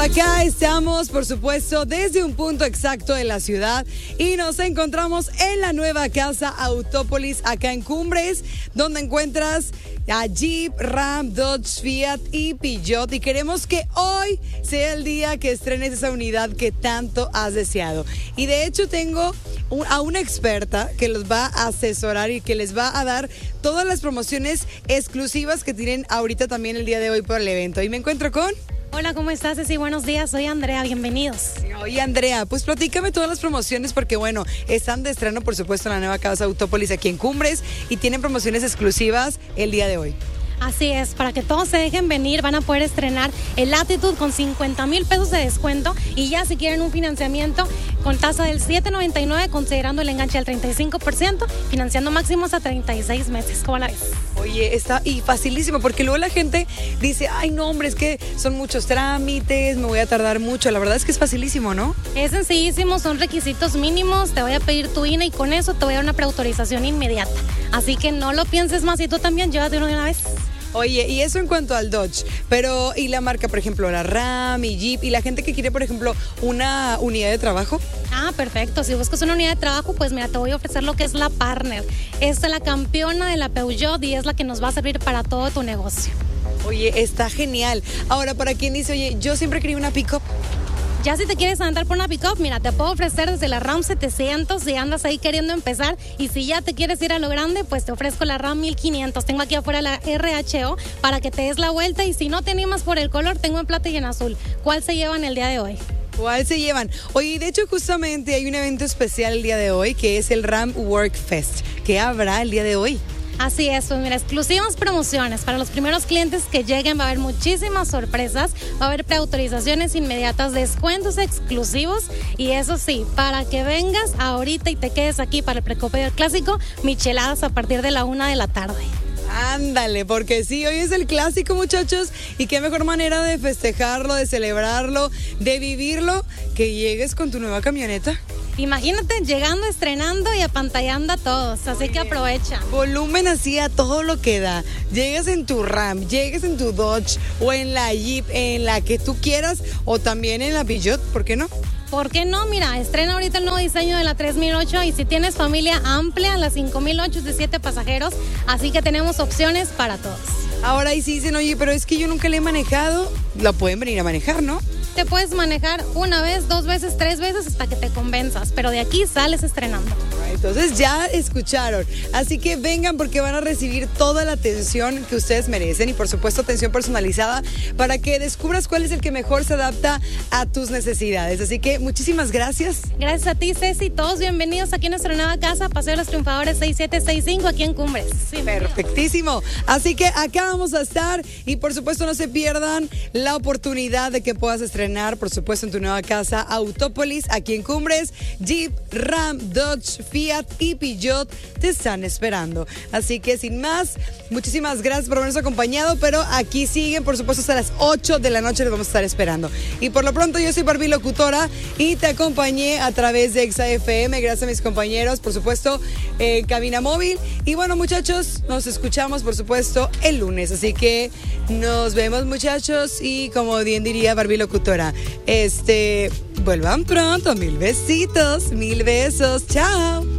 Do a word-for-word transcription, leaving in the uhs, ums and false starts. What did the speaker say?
Acá estamos, por supuesto, desde un punto exacto de la ciudad y nos encontramos en la nueva casa Autópolis, acá en Cumbres, donde encuentras a Jeep, Ram, Dodge, Fiat y Peugeot, y queremos que hoy sea el día que estrenes esa unidad que tanto has deseado. Y de hecho tengo un, a una experta que los va a asesorar y que les va a dar todas las promociones exclusivas que tienen ahorita también el día de hoy por el evento. Y me encuentro con... Hola, ¿cómo estás, Ceci? Buenos días, soy Andrea, bienvenidos. Oye, Andrea, pues platícame todas las promociones porque, bueno, están de estreno, por supuesto, en la nueva casa Autópolis aquí en Cumbres y tienen promociones exclusivas el día de hoy. Así es, para que todos se dejen venir, van a poder estrenar el Latitude con cincuenta mil pesos de descuento y ya si quieren un financiamiento con tasa del siete noventa y nueve, considerando el enganche del treinta y cinco por ciento, financiando máximos a treinta y seis meses. ¿Cómo la ves? Oye, está y facilísimo, porque luego la gente dice, ay, no, hombre, es que son muchos trámites, me voy a tardar mucho. La verdad es que es facilísimo, ¿no? Es sencillísimo, son requisitos mínimos, te voy a pedir tu I N E y con eso te voy a dar una preautorización inmediata. Así que no lo pienses más y tú también llévate uno de una vez. Oye, y eso en cuanto al Dodge, pero ¿y la marca, por ejemplo, la Ram y Jeep? ¿Y la gente que quiere, por ejemplo, una unidad de trabajo? Ah, perfecto. Si buscas una unidad de trabajo, pues mira, te voy a ofrecer lo que es la Partner. Esta es la campeona de la Peugeot y es la que nos va a servir para todo tu negocio. Oye, está genial. Ahora, para quien dice, oye, yo siempre quería una pick-up. Ya si te quieres andar por una pick-up, mira, te puedo ofrecer desde la Ram setecientos si andas ahí queriendo empezar, y si ya te quieres ir a lo grande, pues te ofrezco la Ram mil quinientos. Tengo aquí afuera la R H O para que te des la vuelta, y si no te animas por el color, tengo en plata y en azul. ¿Cuál se llevan el día de hoy? ¿Cuál se llevan? Oye, de hecho justamente hay un evento especial el día de hoy que es el Ram Work Fest. ¿Qué habrá el día de hoy? Así es, pues mira, exclusivas promociones. Para los primeros clientes que lleguen va a haber muchísimas sorpresas, va a haber preautorizaciones inmediatas, descuentos exclusivos y eso sí, para que vengas ahorita y te quedes aquí para el Precopeo del Clásico, micheladas a partir de la una de la tarde. Ándale, porque sí, hoy es el clásico, muchachos, y qué mejor manera de festejarlo, de celebrarlo, de vivirlo, que llegues con tu nueva camioneta. Imagínate llegando, estrenando y apantallando a todos, así que aprovecha. Volumen así a todo lo que da. Llegas en tu Ram, llegues en tu Dodge o en la Jeep, en la que tú quieras, o también en la Peugeot, ¿por qué no? ¿Por qué no? Mira, estrena ahorita el nuevo diseño de la tres mil ocho y si tienes familia amplia, la cinco mil ocho es de siete pasajeros, así que tenemos opciones para todos. Ahora y sí dicen, oye, pero es que yo nunca la he manejado, la pueden venir a manejar, ¿no? Te puedes manejar una vez, dos veces, tres veces hasta que te convenzas, pero de aquí sales estrenando. Entonces ya escucharon, así que vengan porque van a recibir toda la atención que ustedes merecen y por supuesto atención personalizada para que descubras cuál es el que mejor se adapta a tus necesidades. Así que muchísimas gracias. Gracias a ti, Ceci, todos bienvenidos aquí en nuestra nueva casa, Paseo de los Triunfadores seis siete seis cinco aquí en Cumbres. Sí, perfectísimo, así que acá vamos a estar y por supuesto no se pierdan la oportunidad de que puedas estrenar, por supuesto, en tu nueva casa Autópolis aquí en Cumbres. Jeep, Ram, Dodge, Fiat y Peugeot te están esperando. Así que sin más, muchísimas gracias por habernos acompañado, pero aquí siguen, por supuesto, hasta las ocho de la noche les vamos a estar esperando. Y por lo pronto yo soy Barbie Locutora y te acompañé a través de Exa F M, gracias a mis compañeros, por supuesto, en cabina móvil. Y bueno, muchachos, nos escuchamos, por supuesto, el lunes. Así que nos vemos, muchachos, y como bien diría Barbie Locutora, este, vuelvan pronto, mil besitos, mil besos, chao.